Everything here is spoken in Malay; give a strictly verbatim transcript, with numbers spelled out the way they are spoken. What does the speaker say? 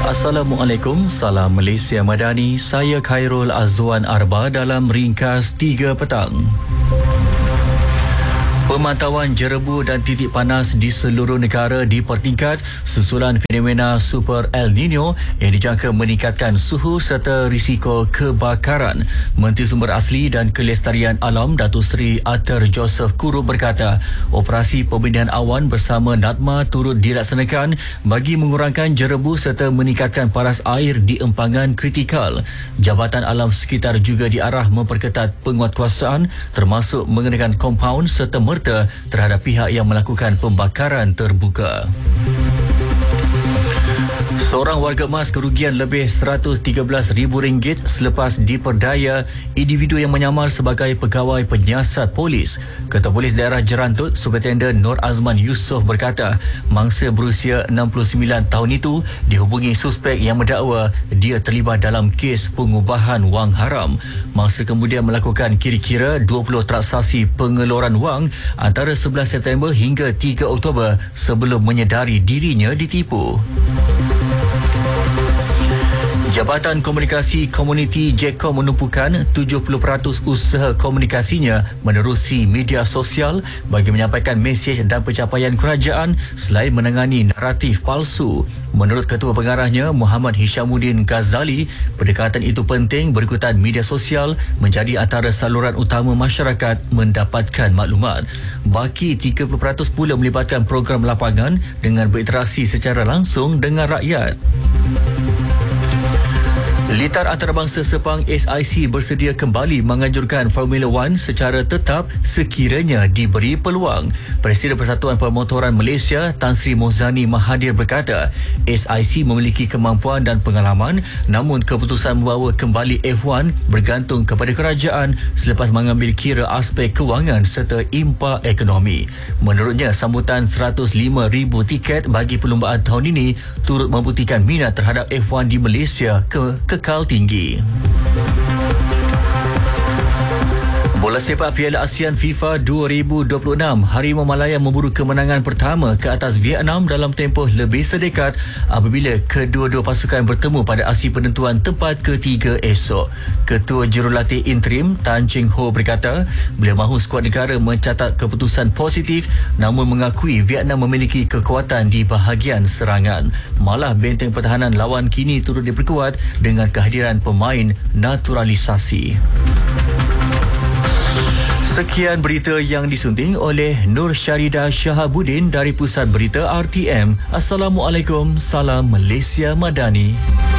Assalamualaikum, salam Malaysia Madani. Saya Khairul Azwan Arba dalam Ringkas tiga Petang. Pemantauan jerebu dan titik panas di seluruh negara dipertingkat susulan fenomena Super El Nino yang dijangka meningkatkan suhu serta risiko kebakaran. Menteri Sumber Asli dan Kelestarian Alam Datuk Seri Arthur Joseph Kuru berkata, operasi pembinaan awan bersama NADMA turut dilaksanakan bagi mengurangkan jerebu serta meningkatkan paras air di empangan kritikal. Jabatan Alam Sekitar juga diarah memperketat penguatkuasaan termasuk mengenakan kompaun serta merta terhadap pihak yang melakukan pembakaran terbuka. Seorang warga emas kerugian lebih seratus tiga belas ribu ringgit selepas diperdaya individu yang menyamar sebagai pegawai penyiasat polis. Ketua Polis Daerah Jerantut, Superintendent Nur Azman Yusof berkata, mangsa berusia enam puluh sembilan tahun itu dihubungi suspek yang mendakwa dia terlibat dalam kes pengubahan wang haram. Mangsa kemudian melakukan kira-kira dua puluh transaksi pengeluaran wang antara sebelas September hingga tiga Oktober sebelum menyedari dirinya ditipu. Jabatan Komunikasi Komuniti J C O M menumpukan tujuh puluh peratus usaha komunikasinya menerusi media sosial bagi menyampaikan mesej dan pencapaian kerajaan selain menangani naratif palsu. Menurut Ketua Pengarahnya Muhammad Hishamuddin Ghazali, pendekatan itu penting berikutan media sosial menjadi antara saluran utama masyarakat mendapatkan maklumat. Baki tiga puluh peratus pula melibatkan program lapangan dengan berinteraksi secara langsung dengan rakyat. Litar Antarabangsa Sepang S I C bersedia kembali menganjurkan Formula One secara tetap sekiranya diberi peluang. Presiden Persatuan Pemotoran Malaysia Tan Sri Mozani Mahathir berkata, S I C memiliki kemampuan dan pengalaman, namun keputusan membawa kembali F satu bergantung kepada kerajaan selepas mengambil kira aspek kewangan serta impak ekonomi. Menurutnya, sambutan seratus lima ribu tiket bagi perlumbaan tahun ini turut membuktikan minat terhadap F satu di Malaysia ke kekal tinggi. Bola sepak Piala ASEAN FIFA dua ribu dua puluh enam, Harimau Malaya memburu kemenangan pertama ke atas Vietnam dalam tempoh lebih sedekat apabila kedua-dua pasukan bertemu pada aksi penentuan tempat ketiga esok. Ketua Jurulatih Interim Tan Cheng Ho berkata, beliau mahu skuad negara mencatat keputusan positif namun mengakui Vietnam memiliki kekuatan di bahagian serangan. Malah benteng pertahanan lawan kini turut diperkuat dengan kehadiran pemain naturalisasi. Sekian berita yang disunting oleh Nur Syarida Shahabuddin dari Pusat Berita R T M. Assalamualaikum, salam Malaysia Madani.